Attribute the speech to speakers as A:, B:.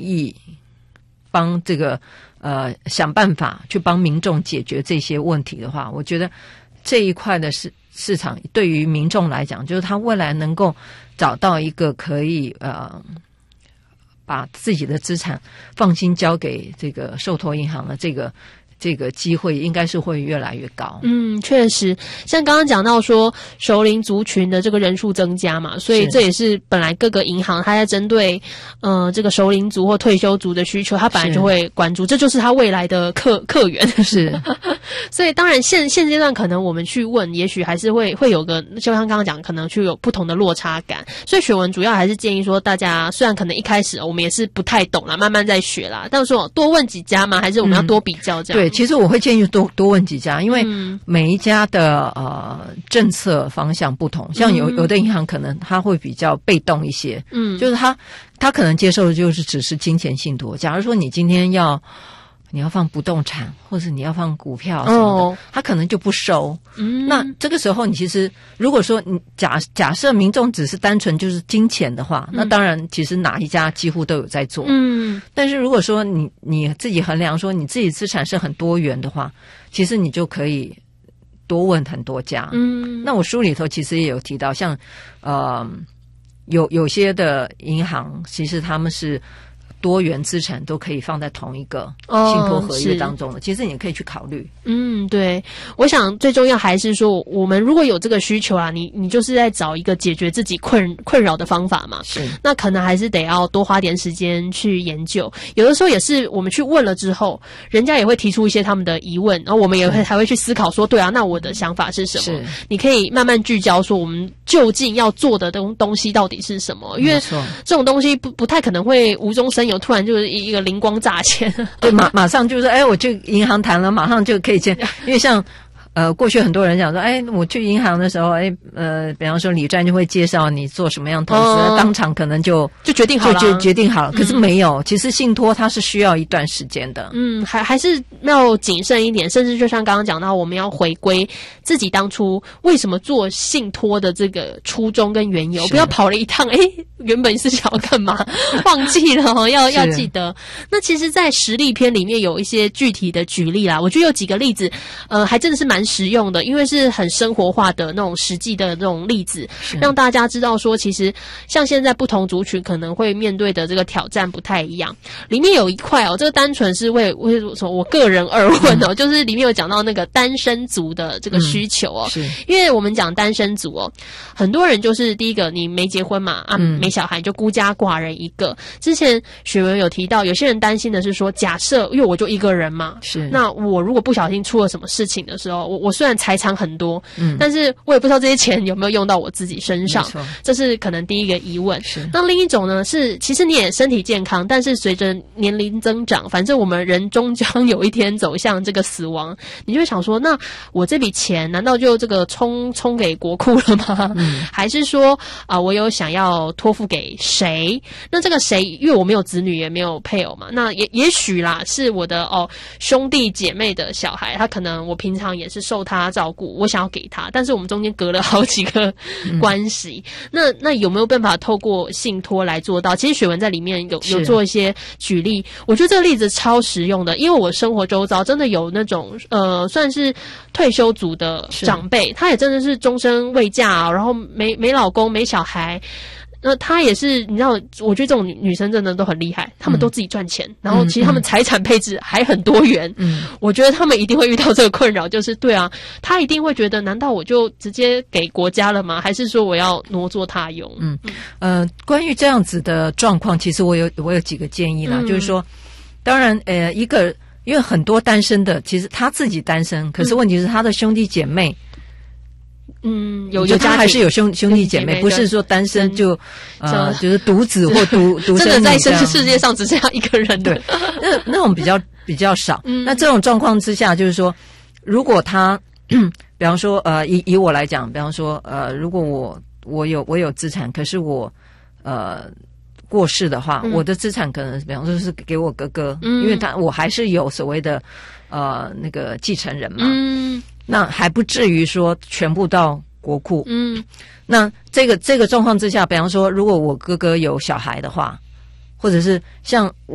A: 意帮这个想办法去帮民众解决这些问题的话，我觉得这一块的市场对于民众来讲，就是他未来能够找到一个可以把自己的资产放心交给这个受托银行的这个机会应该是会越来越高。
B: 确实，像刚刚讲到说熟龄族群的这个人数增加嘛，所以这也是本来各个银行它在针对这个熟龄族或退休族的需求，它本来就会关注，这就是它未来的客源。是，所以当然现阶段可能我们去问，也许还是会有个，就像刚刚讲，可能去有不同的落差感。所以学文主要还是建议说，大家虽然可能一开始我们也是不太懂啦，慢慢在学啦，但是说多问几家嘛，还是我们要多比较这样。
A: 对，其实我会建议多问几家，因为每一家的政策方向不同，像有的银行可能它会比较被动一些，就是他可能接受的就是只是金钱信托。假如说你今天你要放不动产，或者你要放股票什么的，他可能就不收。那这个时候你其实如果说你假设民众只是单纯就是金钱的话，那当然其实哪一家几乎都有在做。但是如果说你自己衡量说你自己资产是很多元的话，其实你就可以多问很多家。那我书里头其实也有提到，像有些的银行其实他们是多元资产都可以放在同一个信托合约当中的，其实你可以去考虑。
B: 对，我想最重要还是说，我们如果有这个需求啊，你就是在找一个解决自己困扰的方法嘛。是，那可能还是得要多花点时间去研究。有的时候也是我们去问了之后，人家也会提出一些他们的疑问，然后我们也还会去思考说，对啊，那我的想法是什么？是，你可以慢慢聚焦说，我们究竟要做的东西到底是什么？因为这种东西不太可能会无中生有，突然就是一个灵光乍现，
A: 对，马上就是我去银行谈了，马上就可以签。因为像过去很多人讲说，我去银行的时候，比方说理专就会介绍你做什么样投资，当场可能就决定好了，就决定好了。可是没有，其实信托它是需要一段时间的。
B: 还是要谨慎一点，甚至就像刚刚讲到，我们要回归自己当初为什么做信托的这个初衷跟缘由，不要跑了一趟，原本是想要干嘛，忘记了要记得。那其实，在实例篇里面有一些具体的举例啦，我觉得有几个例子，还真的是蛮实用的，因为是很生活化的那种实际的那种例子，让大家知道说，其实像现在不同族群可能会面对的这个挑战不太一样。里面有一块这个单纯是为什么我个人而问就是里面有讲到那个单身族的这个需求因为我们讲单身族很多人就是第一个你没结婚嘛没小孩就孤家寡人一个。之前学文有提到，有些人担心的是说，假设因为我就一个人嘛，那我如果不小心出了什么事情的时候，我虽然财产很多，但是我也不知道这些钱有没有用到我自己身上，这是可能第一个疑问。那另一种呢是，其实你也身体健康，但是随着年龄增长，反正我们人终将有一天走向这个死亡，你就会想说，那我这笔钱难道就这个充给国库了吗？还是说我有想要托付给谁？那这个谁，因为我没有子女也没有配偶嘛，那也许啦是我的兄弟姐妹的小孩，他可能我平常也是受他照顾，我想要给他，但是我们中间隔了好几个关系，那有没有办法透过信托来做到？其实学文在里面有做一些举例，我觉得这个例子超实用的，因为我生活周遭真的有那种算是退休族的长辈，他也真的是终身未嫁然后没老公没小孩。那他也是，你知道，我觉得这种女生真的都很厉害，她们都自己赚钱，然后其实她们财产配置还很多元。我觉得她们一定会遇到这个困扰，就是对啊，她一定会觉得，难道我就直接给国家了吗？还是说我要挪作他用？
A: 关于这样子的状况，其实我有几个建议啦，就是说，当然，一个因为很多单身的，其实他自己单身，可是问题是他的兄弟姐妹。有他还是有兄弟姐妹，不是说单身就是独子或独生女，
B: 真的在世界上只剩下一个人。
A: 对，那种比较少。那这种状况之下，就是说，如果他，比方说以我来讲，比方说如果我有资产，可是我过世的话，我的资产可能比方说是给我哥哥，因为我还是有所谓的那个继承人嘛。那还不至于说全部到国库。那这个状况之下，比方说，如果我哥哥有小孩的话，或者是像